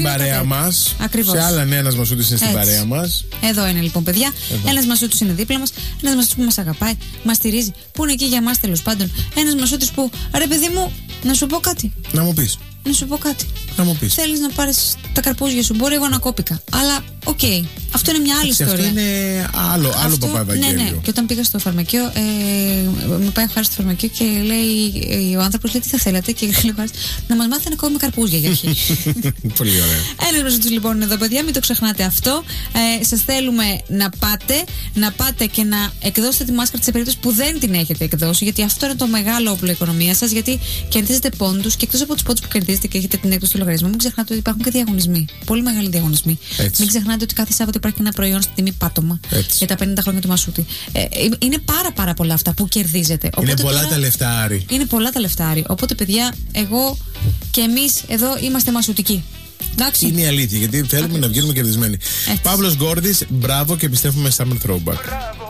Παρέα μας. Ακριβώς. Σε άλλα ένας Μασούτης είναι στην παρέα μας. Εδώ είναι λοιπόν, παιδιά. Ένας Μασούτης είναι δίπλα μας. Ένας Μασούτης που μας αγαπάει, μας στηρίζει, που είναι εκεί για μας τέλος πάντων. Ένας Μασούτης που, ρε παιδί μου, να σου πω κάτι. Να μου πεις. Να σου πω κάτι. Να μου πεις. Θέλεις να πάρεις τα καρπούζια σου, μπορεί εγώ να κόπηκα. Αλλά οκ. Αυτό είναι μια άλλη ιστορία. Αυτό είναι άλλο Παπαευαγγέλιο. Ναι. Και όταν πήγα στο φαρμακείο, μου πάει ο Χάρης στο φαρμακείο και λέει ο άνθρωπος, λέει τι θα θέλατε. Και λέει ο Χάρης, να μας μάθετε να κόβουμε καρπούζια για αρχή. Πολύ ωραία. Ένας Μασούτης λοιπόν είναι εδώ, παιδιά, μην το ξεχνάτε αυτό. Σας θέλουμε να πάτε και να εκδώσετε τη μάσκαρα σε περίπτωση που δεν την έχετε εκδώσει. Γιατί αυτό είναι το μεγάλο όπλο οικονομία σας. Γιατί κερδίζετε πόντους και εκτός από τους πόντους που κερδίζετε και έχετε την έκδοση του λογαριασμού, μην ξεχνάτε ότι υπάρχουν και διαγωνισμοί. Πολύ μεγάλοι διαγωνισμοί. Μην ξεχνάτε ότι κάθε Σάββατο υπάρχει ένα προϊόν στη τιμή πάτωμα για τα 50 χρόνια του Μασούτη. Είναι πάρα πολλά αυτά που κερδίζετε. Είναι πολλά τα λεφτά, Άρη. Είναι πολλά τα λεφτά, Άρη. Οπότε, παιδιά, εγώ και εμείς εδώ είμαστε μασουτικοί. Εντάξει. Είναι η αλήθεια, γιατί θέλουμε να βγαίνουμε κερδισμένοι. Παύλος Γκόρδης, μπράβο και επιστρέφουμε Summer Throwback.